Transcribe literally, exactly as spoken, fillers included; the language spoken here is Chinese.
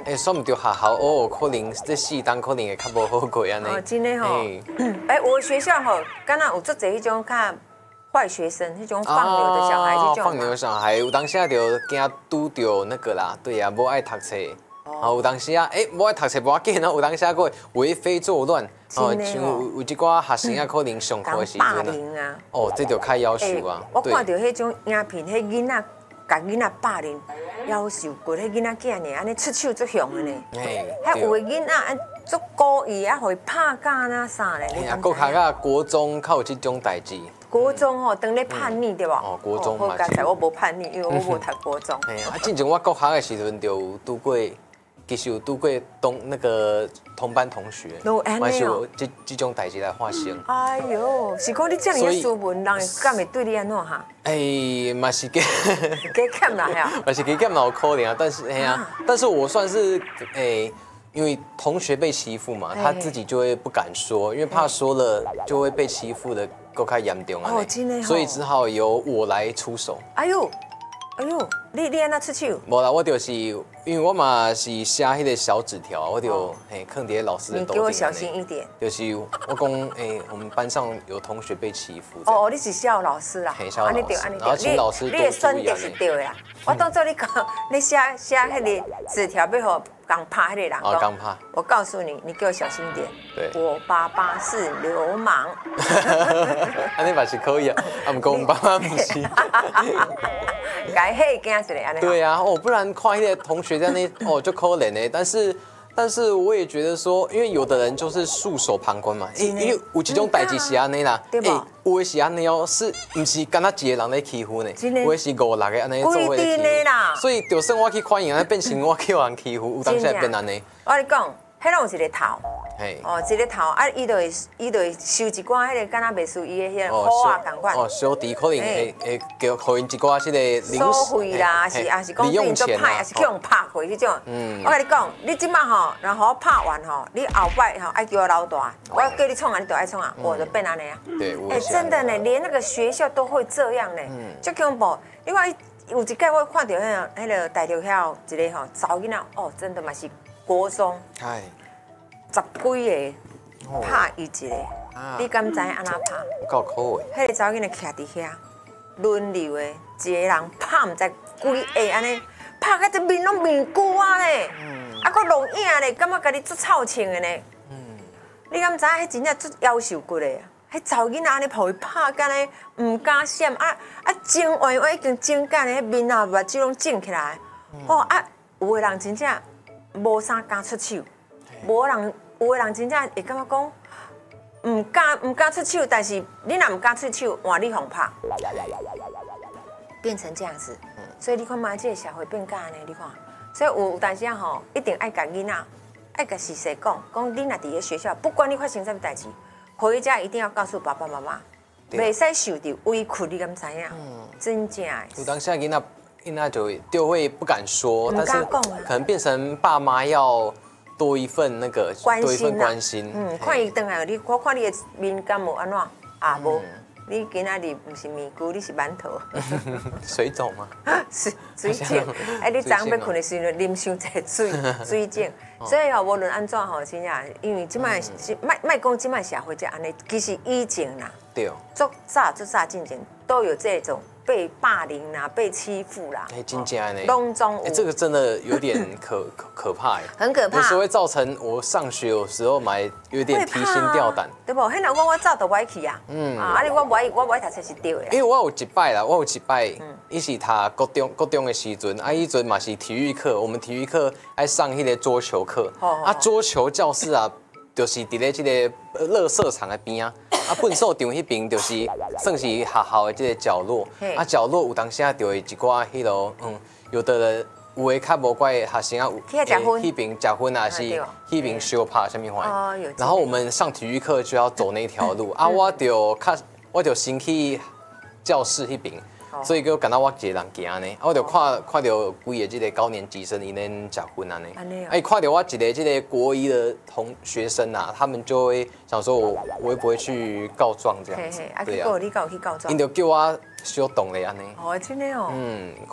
哎，算唔着学校哦，可能这四档可能会较无好过安尼。 哦，真的吼。哎，我学校吼，敢若有做侪迄种较坏学生，迄种放牛的小孩，这种。 放牛的小孩，有当时啊就惊拄着那个啦，对啊，无爱读册。哦，有当时啊，哎，无爱读册无要紧啊，有当时啊，个为非作乱。哦，像有有一寡学生啊，可能上课的时阵啊，哦，这就较要求啊。 我看到迄种影片，迄囡仔甲囡仔霸凌，夭寿过，迄囡仔囝呢，安尼出手足凶的呢。哎，还有的囡仔啊，足故意啊，互伊拍架那啥嘞。 哎呀，国学啊，国中较有这种代志。 国中吼，当咧叛逆对吧？ 哦，国中嘛。刚才我无叛逆，因为我无读国中。 哎呀，啊，之前我国学的时阵就有拄过。其实有拄过同那个同班同学，嘛是有这这种代志来发生。 哎呦，是讲你这样的斯文，人敢会对你安怎哈？ 哎，嘛是给给欠啦呀， 嘛是给欠老可怜啊。但是哎呀，但是我算是哎，因为同学被欺负嘛，他自己就会不敢说，因为怕说了就会被欺负的更加严重啊。哦，真的。所以只好由我来出手。哎呦。 哎呦，你你安那出手？ 无啦，我就是因为我嘛是写迄个小纸条，我就嘿放伫老师的兜顶。 你给我小心一点。 就是我讲，哎，我们班上有同学被欺负。 哦，你是小老师啦。 嘿，小老师。然后请老师多注意啊。 你的选择是对的啦。我当做你讲，你写写迄个纸条要互刚拍迄个人。 哦，刚拍。 我告诉你，你给我小心一点。 对。 我爸爸是流氓。 安尼嘛是可以啊，啊，不过我爸爸不是。 该嘿惊一下安尼。 对啊，哦，不然看那些同学在那哦就可怜呢。但是，但是我也觉得说，因为有的人就是束手旁观嘛，因为有一种代志是安尼啦， 对吧？ 有的是安尼哦，是不是干那一个人在欺负呢？有的是五六个安尼做伙在欺负，所以就算我去看人，变成我去人欺负，有当时变安尼。 我跟你讲，迄拢是一个头。哦，一个头啊，伊就会伊就会收一寡迄个，敢若袂输伊的迄个好啊，同款。 哦，小弟可能会会叫互因一寡迄个零收费啦，是也是讲对因做歹，也是叫人拍回迄种。嗯。我跟你讲，你即摆吼，然后拍完吼，你后摆吼爱叫我老大，我叫你创啊，你就爱创啊，我就变安尼啊。 对。 哎，真的呢，连那个学校都会这样呢，就恐怖。另外有一届我看到迄个迄个台中遐一个吼查某囡仔，哦，真的嘛是国中。哎。十几个拍伊一个，你敢知安怎拍？ 够可的。 迄个查某囡仔徛伫遐，轮流的，一个人拍唔知几下安尼，拍到这面拢面骨啊咧，啊，佮录影咧，感觉家己足臭穿的呢。你敢知？迄真正足夭寿骨的，迄查某囡仔安尼互伊拍干咧，唔敢闪啊啊！整完我已经整干咧，迄面啊目睭拢肿起来。哦啊，有的人真正无啥敢出手，无人。有的人真正会感觉讲，唔敢唔敢出手，但是你若唔敢出手，换你互拍，变成这样子。所以你看嘛，这个社会变假呢，你看。所以有当时啊吼，一定爱甲囡仔，爱甲事实讲，讲你若伫咧学校，不管你发生什么代志，回家一定要告诉爸爸妈妈，袂使受到委屈，你敢知影？嗯，真正。 有当时囡仔囡仔就就会不敢说，但是可能变成爸妈要。多一份那个关心关心， 嗯，看伊转来，你我看你的面敢无安怎啊？无，你今仔日不是面糊，你是馒头。 水肿吗？ 水水肿，哎，你昨昏要困的时候啉伤济水，水肿。所以吼，无论安怎吼，真正，因为即摆是卖卖讲即摆社会就安尼，其实以前啦， 对， 足早足早之前都有这种。被霸凌啦，被欺负啦， 哎，真正呢， 拢总有。 哎，这个真的有点可可怕哎， 很可怕。 有时候会造成我上学有时候买有点提心吊胆， 对不？迄若我我早都不爱去啊，嗯，啊，啊，你我不爱我不爱读册是对的。 因为我有一摆啦，我有一摆，伊是读高中高中的时阵，啊，迄阵嘛是体育课，我们体育课爱上迄个桌球课，啊，桌球教室啊。就是伫咧即个垃圾场的边啊，啊，粪扫场迄边就是算是学校的即个角落，啊，角落有当时啊就会一寡迄落，嗯，有的人有诶较无怪学生啊，迄边食薰啊是迄边相拍什么款，然后我们上体育课就要走那条路，啊，我就较我就先去教室迄边。所以，我感到我一个人行呢，我就看看到几个这个高年级生因咧结婚安尼，哎，看到我一个这个国一的同学生啊，他们就会想说我我会不会去告状这样子？ 对啊，你告去告状， 因就叫我小动咧安尼。 哦，真的哦。 嗯，